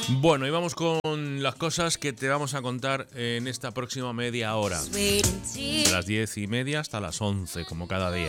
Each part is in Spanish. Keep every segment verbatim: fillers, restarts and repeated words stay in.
Bueno, y vamos con las cosas que te vamos a contar en esta próxima media hora. De las diez y media hasta las once, como cada día.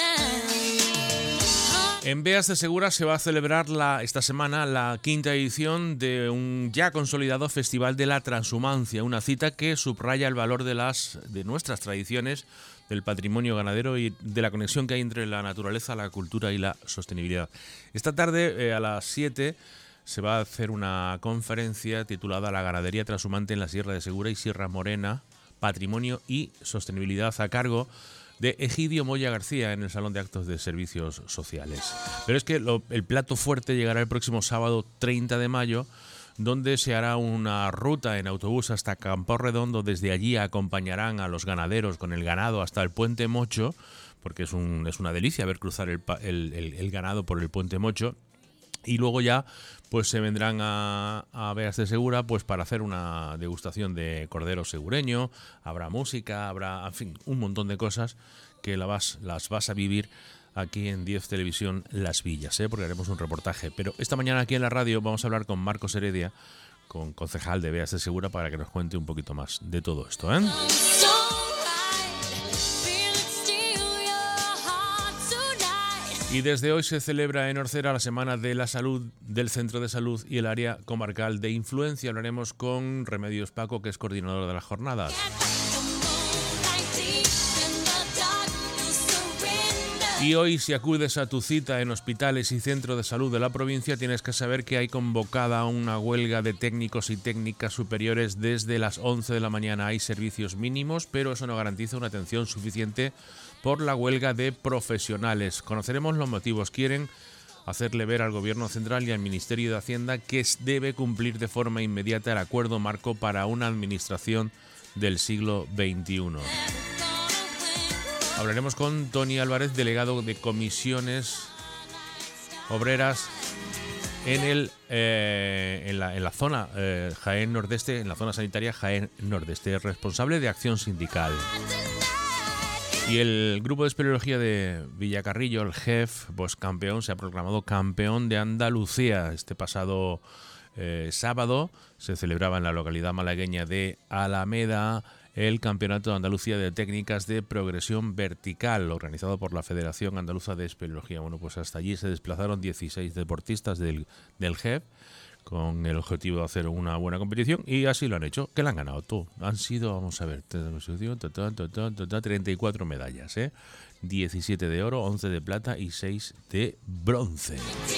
En Beas de Segura se va a celebrar la, esta semana la quinta edición de un ya consolidado Festival de la Transhumancia, una cita que subraya el valor de, las, de nuestras tradiciones, del patrimonio ganadero y de la conexión que hay entre la naturaleza, la cultura y la sostenibilidad. Esta tarde, eh, a las siete, se va a hacer una conferencia titulada La ganadería transhumante en la Sierra de Segura y Sierra Morena, Patrimonio y Sostenibilidad, a cargo de Egidio Moya García en el Salón de Actos de Servicios Sociales. Pero es que lo, el plato fuerte llegará el próximo sábado treinta de mayo, donde se hará una ruta en autobús hasta Campo Redondo. Desde allí acompañarán a los ganaderos con el ganado hasta el Puente Mocho, porque es, un, es una delicia ver cruzar el, el, el, el ganado por el Puente Mocho. Y luego ya pues se vendrán a, a Beas de Segura pues para hacer una degustación de cordero segureño, habrá música, habrá, en fin, un montón de cosas que la vas, las vas a vivir aquí en diez Televisión Las Villas, ¿eh? Porque haremos un reportaje. Pero esta mañana aquí en la radio vamos a hablar con Marcos Heredia, con concejal de Beas de Segura, para que nos cuente un poquito más de todo esto, ¿eh? Y desde hoy se celebra en Orcera la Semana de la Salud del Centro de Salud y el Área Comarcal de Influencia. Hablaremos con Remedios Paco, que es coordinador de las jornadas. Y hoy, si acudes a tu cita en hospitales y centro de salud de la provincia, tienes que saber que hay convocada una huelga de técnicos y técnicas superiores desde las once de la mañana. Hay servicios mínimos, pero eso no garantiza una atención suficiente por la huelga de profesionales. Conoceremos los motivos. Quieren hacerle ver al Gobierno Central y al Ministerio de Hacienda que debe cumplir de forma inmediata el acuerdo marco para una administración del siglo veintiuno. Hablaremos con Tony Álvarez, delegado de comisiones obreras en, el, eh, en, la, en la zona eh, Jaén Nordeste, en la zona sanitaria Jaén Nordeste, responsable de acción sindical. Y el grupo de espeleología de Villacarrillo, el G E F, pues campeón, se ha proclamado campeón de Andalucía. Este pasado eh, sábado se celebraba en la localidad malagueña de Alameda el Campeonato de Andalucía de Técnicas de Progresión Vertical, organizado por la Federación Andaluza de Espeleología. Bueno, pues hasta allí se desplazaron dieciséis deportistas del, del G E F, con el objetivo de hacer una buena competición, y así lo han hecho, que la han ganado todo. Han sido, vamos a ver, treinta y cuatro medallas, ¿eh? diecisiete de oro, once de plata y seis de bronce.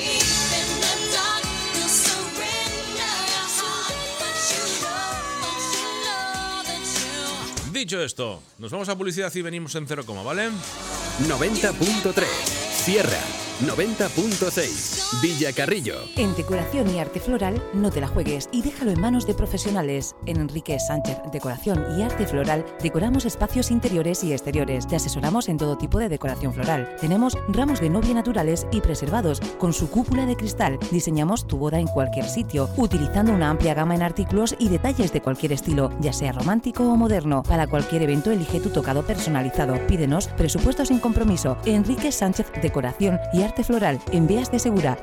Dicho esto, nos vamos a publicidad y venimos en cero coma, ¿vale? noventa punto tres, Sierra. noventa punto seis, Villacarrillo. En decoración y arte floral, no te la juegues y déjalo en manos de profesionales. En Enrique Sánchez Decoración y Arte Floral decoramos espacios interiores y exteriores. Te asesoramos en todo tipo de decoración floral. Tenemos ramos de novia naturales y preservados con su cúpula de cristal. Diseñamos tu boda en cualquier sitio, utilizando una amplia gama en artículos y detalles de cualquier estilo, ya sea romántico o moderno. Para cualquier evento elige tu tocado personalizado. Pídenos presupuestos sin compromiso. Enrique Sánchez Decoración y Arte Floral, en Beas de Segura.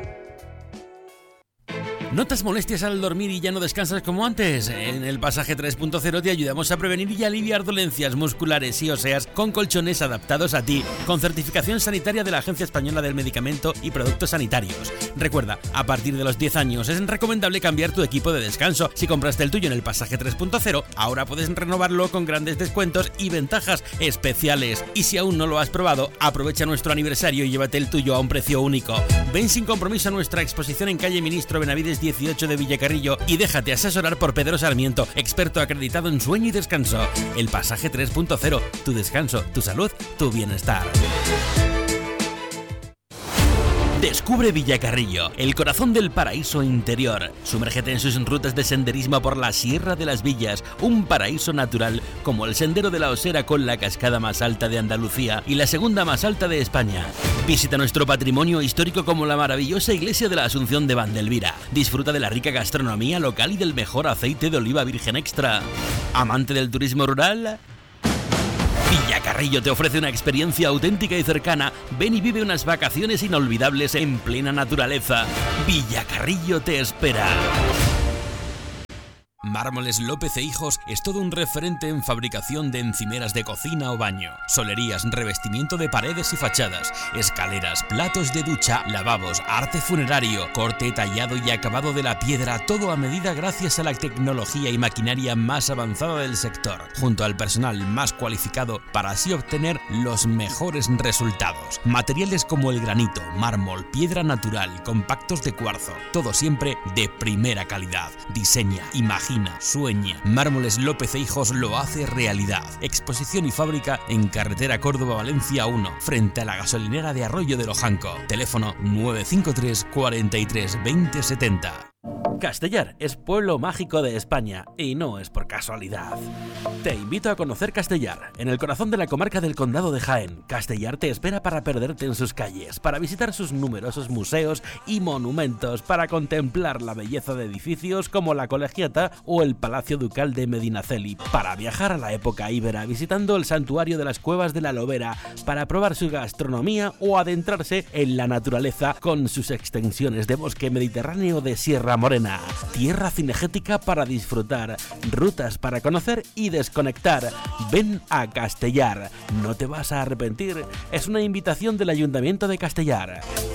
¿Notas molestias al dormir y ya no descansas como antes? En el pasaje tres punto cero te ayudamos a prevenir y aliviar dolencias musculares y óseas con colchones adaptados a ti, con certificación sanitaria de la Agencia Española del Medicamento y Productos Sanitarios. Recuerda, a partir de los diez años es recomendable cambiar tu equipo de descanso. Si compraste el tuyo en el pasaje tres punto cero, ahora puedes renovarlo con grandes descuentos y ventajas especiales. Y si aún no lo has probado, aprovecha nuestro aniversario y llévate el tuyo a un precio único. Ven sin compromiso a nuestra exposición en calle Ministro Benavides dieciocho de Villacarrillo y déjate asesorar por Pedro Sarmiento, experto acreditado en sueño y descanso. El pasaje tres punto cero, tu descanso, tu salud, tu bienestar. Descubre Villacarrillo, el corazón del paraíso interior. Sumérgete en sus rutas de senderismo por la Sierra de las Villas, un paraíso natural como el Sendero de la Osera, con la cascada más alta de Andalucía y la segunda más alta de España. Visita nuestro patrimonio histórico como la maravillosa iglesia de la Asunción de Vandelvira. Disfruta de la rica gastronomía local y del mejor aceite de oliva virgen extra. ¿Amante del turismo rural? Villacarrillo te ofrece una experiencia auténtica y cercana. Ven y vive unas vacaciones inolvidables en plena naturaleza. Villacarrillo te espera. Mármoles López e Hijos es todo un referente en fabricación de encimeras de cocina o baño, solerías, revestimiento de paredes y fachadas, escaleras, platos de ducha, lavabos, arte funerario, corte, tallado y acabado de la piedra, todo a medida gracias a la tecnología y maquinaria más avanzada del sector, junto al personal más cualificado para así obtener los mejores resultados. Materiales como el granito, mármol, piedra natural, compactos de cuarzo, todo siempre de primera calidad. Diseña, imagina, sueña. Mármoles López e Hijos lo hace realidad. Exposición y fábrica en carretera Córdoba-Valencia uno, frente a la gasolinera de Arroyo de Lojanco. Teléfono nueve cinco tres, cuarenta y tres, veinte setenta. Castellar es pueblo mágico de España y no es por casualidad. Te invito a conocer Castellar, en el corazón de la comarca del Condado de Jaén. Castellar te espera para perderte en sus calles, para visitar sus numerosos museos y monumentos, para contemplar la belleza de edificios como la Colegiata o el Palacio Ducal de Medinaceli, para viajar a la época íbera visitando el santuario de las Cuevas de la Lobera, para probar su gastronomía o adentrarse en la naturaleza con sus extensiones de bosque mediterráneo de Sierra Morena. Tierra cinegética para disfrutar, rutas para conocer y desconectar. Ven a Castellar, no te vas a arrepentir. Es una invitación del Ayuntamiento de Castellar.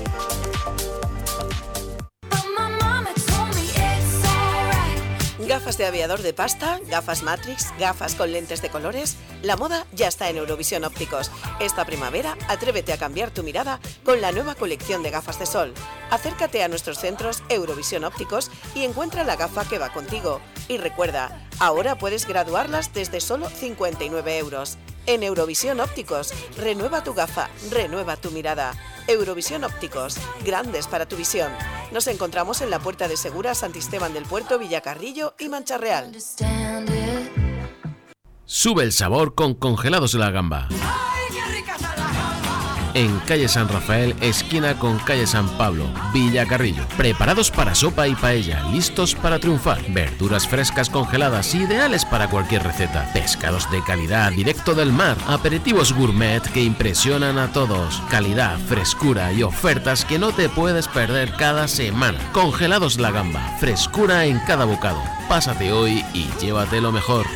Gafas de aviador de pasta, gafas Matrix, gafas con lentes de colores. La moda ya está en Eurovisión Ópticos. Esta primavera, atrévete a cambiar tu mirada con la nueva colección de gafas de sol. Acércate a nuestros centros Eurovisión Ópticos y encuentra la gafa que va contigo. Y recuerda, ahora puedes graduarlas desde solo cincuenta y nueve euros. En Eurovisión Ópticos, renueva tu gafa, renueva tu mirada. Eurovisión Ópticos, grandes para tu visión. Nos encontramos en la Puerta de Segura, Santisteban del Puerto, Villacarrillo y Mancha Real. Sube el sabor con Congelados La Gamba. En calle San Rafael, esquina con calle San Pablo, Villacarrillo. Preparados para sopa y paella, listos para triunfar. Verduras frescas congeladas, ideales para cualquier receta. Pescados de calidad, directo del mar. Aperitivos gourmet que impresionan a todos. Calidad, frescura y ofertas que no te puedes perder cada semana. Congelados La Gamba, frescura en cada bocado. Pásate hoy y llévate lo mejor.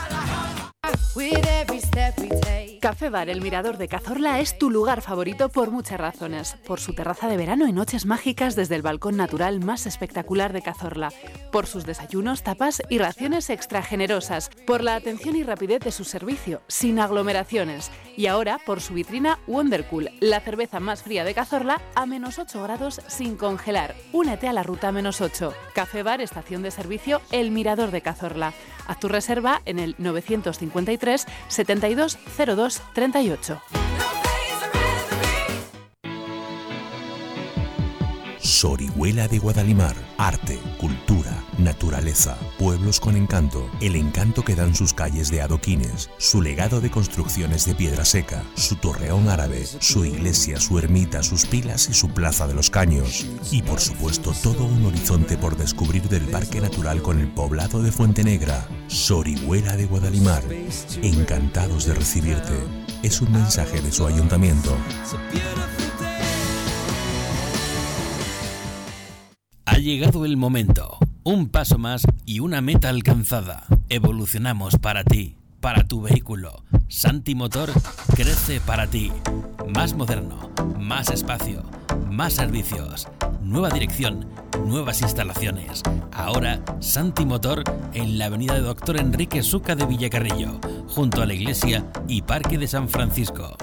Café Bar El Mirador de Cazorla es tu lugar favorito por muchas razones. Por su terraza de verano y noches mágicas desde el balcón natural más espectacular de Cazorla. Por sus desayunos, tapas y raciones extra generosas. Por la atención y rapidez de su servicio, sin aglomeraciones. Y ahora por su vitrina Wondercool, la cerveza más fría de Cazorla a menos ocho grados sin congelar. Únete a la ruta menos ocho. Café Bar, estación de servicio El Mirador de Cazorla. Haz tu reserva en el novecientos cincuenta y tres, setenta y dos, cero dos, treinta y ocho. Sorihuela de Guadalimar. Arte, cultura, naturaleza, pueblos con encanto. El encanto que dan sus calles de adoquines, su legado de construcciones de piedra seca, su torreón árabe, su iglesia, su ermita, sus pilas y su plaza de los caños. Y por supuesto todo un horizonte por descubrir del Parque Natural con el poblado de Fuente Negra. Sorihuela de Guadalimar. Encantados de recibirte. Es un mensaje de su ayuntamiento. Ha llegado el momento. Un paso más y una meta alcanzada. Evolucionamos para ti, para tu vehículo. Santi Motor crece para ti. Más moderno, más espacio, más servicios. Nueva dirección, nuevas instalaciones. Ahora Santi Motor en la avenida de Doctor Enrique Suca de Villacarrillo, junto a la iglesia y Parque de San Francisco.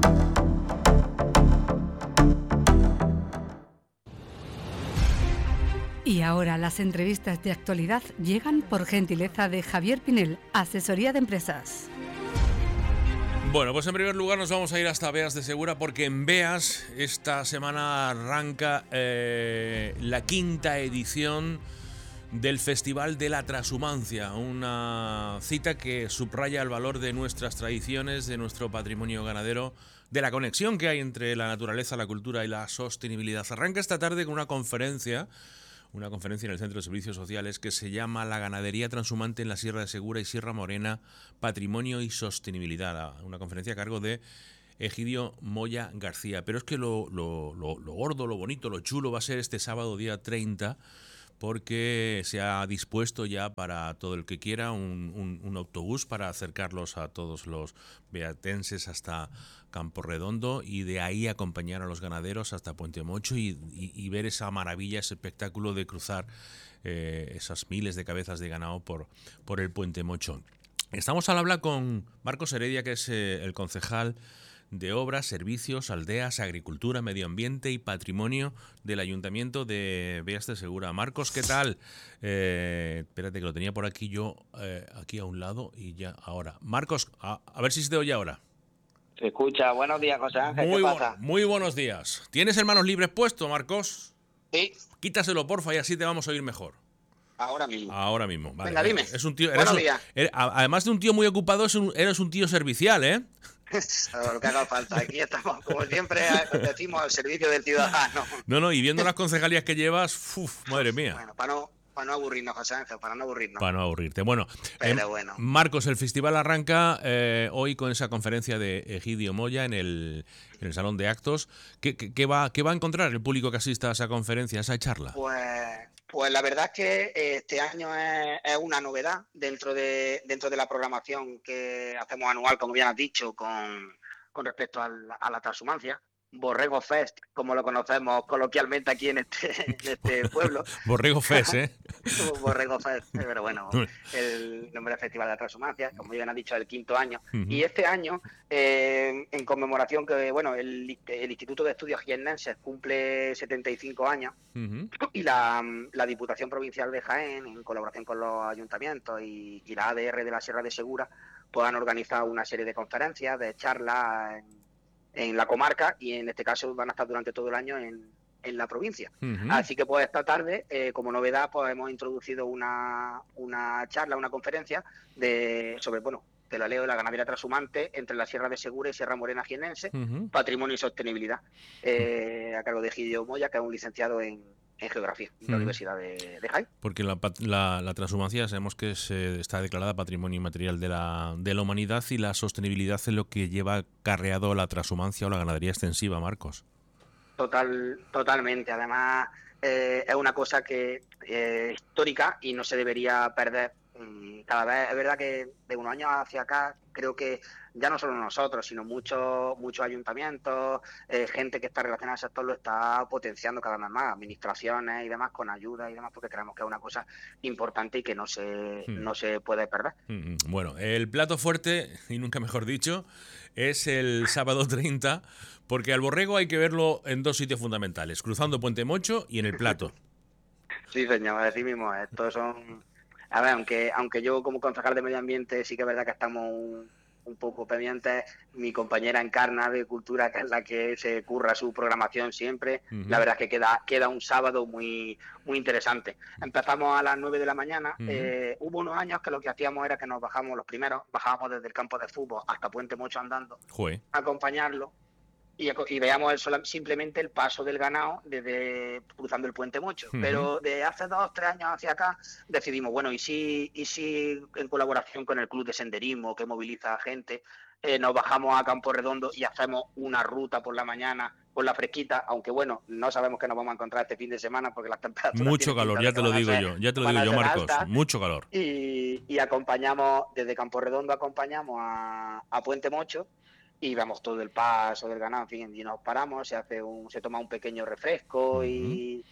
Y ahora las entrevistas de actualidad llegan por gentileza de Javier Pinel, Asesoría de Empresas. Bueno, pues en primer lugar nos vamos a ir hasta Beas de Segura porque en Beas esta semana arranca eh, la quinta edición del Festival de la Transhumancia, una cita que subraya el valor de nuestras tradiciones, de nuestro patrimonio ganadero, de la conexión que hay entre la naturaleza, la cultura y la sostenibilidad. Arranca esta tarde con una conferencia una conferencia en el Centro de Servicios Sociales que se llama La ganadería transhumante en la Sierra de Segura y Sierra Morena, Patrimonio y Sostenibilidad. Una conferencia a cargo de Egidio Moya García. Pero es que lo, lo, lo, lo gordo, lo bonito, lo chulo va a ser este sábado día treinta, porque se ha dispuesto ya para todo el que quiera un, un, un autobús para acercarlos a todos los beatenses hasta Camporredondo y de ahí acompañar a los ganaderos hasta Puente Mocho y, y, y ver esa maravilla, ese espectáculo de cruzar eh, esas miles de cabezas de ganado por, por el Puente Mocho. Estamos al habla con Marcos Heredia, que es eh, el concejal de Obras, Servicios, Aldeas, Agricultura, Medio Ambiente y Patrimonio del Ayuntamiento de Beas de Segura. Marcos, ¿qué tal? Eh, espérate que lo tenía por aquí yo, eh, aquí a un lado y ya ahora. Marcos, a, a ver si se te oye ahora. Se escucha. Buenos días, José Ángel. Muy ¿Qué pasa? Bu- muy buenos días. ¿Tienes el manos libres puesto, Marcos? Sí. Quítaselo, porfa, y así te vamos a oír mejor. Ahora mismo. Ahora mismo. Vale. Venga, dime. Es un tío, Buenos eres un- días. er- a- además de un tío muy ocupado, es un- eres un tío servicial, ¿eh? Lo que haga falta. Aquí estamos, como siempre decimos, al servicio del ciudadano. No, no, y viendo las concejalías que llevas, uf, madre mía. Bueno, para no, para no aburrirnos, José Ángel, para no aburrirnos. Para no aburrirte. Bueno, Pero eh, bueno. Marcos, el festival arranca eh, hoy con esa conferencia de Egidio Moya en el, en el Salón de Actos. ¿Qué, qué, qué va, ¿Qué va a encontrar el público que asista a esa conferencia, a esa charla? Pues, pues la verdad es que eh, este año es, es una novedad dentro de dentro de la programación que hacemos anual, como bien has dicho, con, con respecto al, a la transhumancia. Borrego Fest, como lo conocemos coloquialmente aquí en este, en este pueblo. Borrego Fest, ¿eh? Borrego Fest, pero bueno, el nombre del Festival de la Transhumancia, como bien ha dicho, es el quinto año. Uh-huh. Y este año, eh, en conmemoración que, bueno, el, el Instituto de Estudios Jiennenses cumple setenta y cinco años, Uh-huh. y la, la Diputación Provincial de Jaén, en colaboración con los ayuntamientos y, y la A D R de la Sierra de Segura, pues han organizado una serie de conferencias, de charlas en, en la comarca, y en este caso van a estar durante todo el año en, en la provincia. Uh-huh. Así que pues esta tarde, eh, como novedad, pues hemos introducido una, una charla, una conferencia de sobre, bueno, de la ley de la ganadería transhumante entre la Sierra de Segura y Sierra Morena Jiennense, Uh-huh. Patrimonio y Sostenibilidad, eh, a cargo de Egidio Moya, que es un licenciado en, en Geografía de la Uh-huh. Universidad de, de Jaén. Porque la, pat- la, la transhumancia sabemos que se, está declarada patrimonio inmaterial de la, de la humanidad, y la sostenibilidad es lo que lleva acarreado la transhumancia o la ganadería extensiva, Marcos. Total, totalmente. Además, eh, es una cosa que eh, histórica y no se debería perder. Mm, Cada vez es verdad que de unos años hacia acá, creo que ya no solo nosotros, sino muchos muchos ayuntamientos, eh, gente que está relacionada al sector lo está potenciando cada vez más, administraciones y demás, con ayuda y demás, porque creemos que es una cosa importante y que no se, Hmm. no se puede perder. Mm, Bueno, el plato fuerte, y nunca mejor dicho, es el sábado treinta, porque al borrego hay que verlo en dos sitios fundamentales, cruzando Puente Mocho y en el plato. Sí, señor, así mismo. Estos son... A ver, aunque aunque yo como concejal de Medio Ambiente sí que es verdad que estamos un, un poco pendientes, mi compañera Encarna de Cultura, que es la que se curra su programación siempre, Uh-huh. la verdad es que queda queda un sábado muy muy interesante. Empezamos a las nueve de la mañana, Uh-huh. eh, hubo unos años que lo que hacíamos era que nos bajamos los primeros, bajábamos desde el campo de fútbol hasta Puente Mocho andando, Jue. a acompañarlo, y, y veamos el, sola- simplemente el paso del ganado desde cruzando el Puente Mocho. Ujú. Pero de hace dos, tres años hacia acá decidimos, bueno, y si, y si en colaboración con el Club de Senderismo, que moviliza gente, eh, nos bajamos a Campo Redondo y hacemos una ruta por la mañana con la fresquita, aunque bueno, no sabemos qué nos vamos a encontrar este fin de semana porque las temperaturas... Mucho tienen calor, pinta ya de te que lo van a digo ser- yo, ya te lo van digo a yo, ser Marcos, altas. mucho calor. Y, y acompañamos, desde Campo Redondo acompañamos a, a Puente Mocho y vemos todo el paso del ganado, en fin, y nos paramos, se hace un, se toma un pequeño refresco y,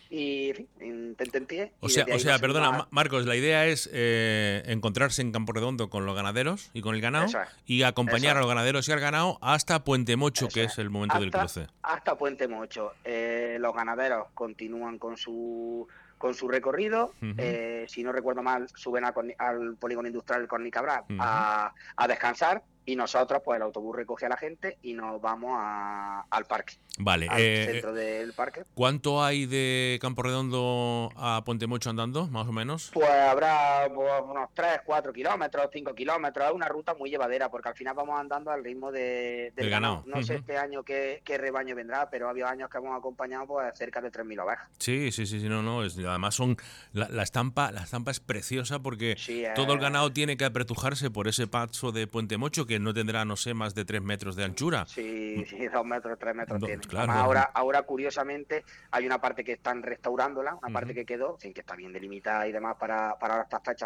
y en fin, en tentempié. O y sea, desde o ahí sea, nos perdona, fuimos Ma- Marcos, la idea es eh, encontrarse en Campo Redondo con los ganaderos y con el ganado Eso es, y acompañar eso a es. los ganaderos y al ganado hasta Puente Mocho, Eso que es. es el momento del hasta, cruce. hasta Puente Mocho. Eh, los ganaderos continúan con su con su recorrido. Ujú. eh, si no recuerdo mal, suben a Corni- al polígono industrial Corni Cabral Ujú. a, a descansar, y nosotros, pues el autobús recoge a la gente y nos vamos a- al parque. Vale. al eh, centro del parque. ¿Cuánto hay de Campo Redondo a Puente Mocho andando, más o menos? Pues habrá pues, unos tres, cuatro kilómetros, cinco kilómetros. Es una ruta muy llevadera porque al final vamos andando al ritmo de, del El ganado. ganado. No Uh-huh. sé este año qué, qué rebaño vendrá, pero ha habido años que hemos acompañado pues cerca de tres mil ovejas. Sí, sí, sí, sí, no, no. Es, además son la, la estampa, la estampa es preciosa porque Sí, eh, todo el ganado tiene que apretujarse por ese paso de Puente Mocho que no tendrá, no sé, más de tres metros de anchura. Sí, sí, dos metros, tres metros Do- tiene. claro. Además, ahora, ahora curiosamente hay una parte que están restaurándola, una Ujú. parte que quedó, sin que está bien delimitada y demás para, para estas fechas